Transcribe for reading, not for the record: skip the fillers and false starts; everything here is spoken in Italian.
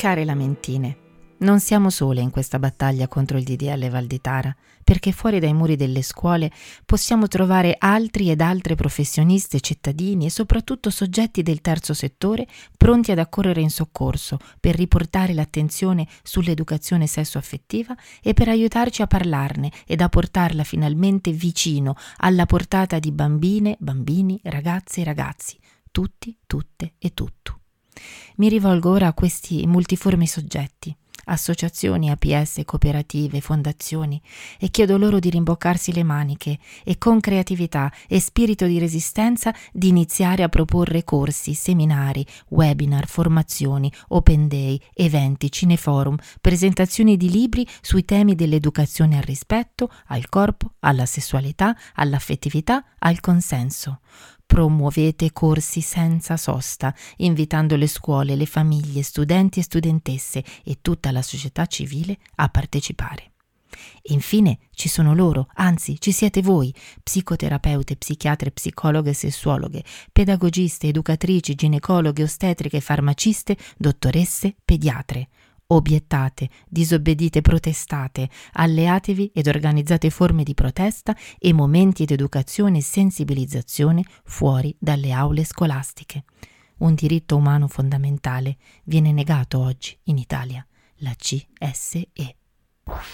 Care lamentine, non siamo sole in questa battaglia contro il DDL Valditara, perché fuori dai muri delle scuole possiamo trovare altri ed altre professioniste, cittadini e soprattutto soggetti del terzo settore pronti ad accorrere in soccorso per riportare l'attenzione sull'educazione sessuo-affettiva e per aiutarci a parlarne ed a portarla finalmente vicino alla portata di bambine, bambini, ragazze e ragazzi, tutti, tutte e tutto. Mi rivolgo ora a questi multiformi soggetti, associazioni, APS, cooperative, fondazioni, e chiedo loro di rimboccarsi le maniche e con creatività e spirito di resistenza di iniziare a proporre corsi, seminari, webinar, formazioni, open day, eventi, cineforum, presentazioni di libri sui temi dell'educazione al rispetto, al corpo, alla sessualità, all'affettività, al consenso. Promuovete corsi senza sosta, invitando le scuole, le famiglie, studenti e studentesse e tutta la società civile a partecipare. E infine ci sono loro, anzi ci siete voi, psicoterapeute, psichiatre, psicologhe, sessuologhe, pedagogiste, educatrici, ginecologhe, ostetriche, farmaciste, dottoresse, pediatre. Obiettate, disobbedite, protestate, alleatevi ed organizzate forme di protesta e momenti di educazione e sensibilizzazione fuori dalle aule scolastiche. Un diritto umano fondamentale viene negato oggi in Italia, la CSE.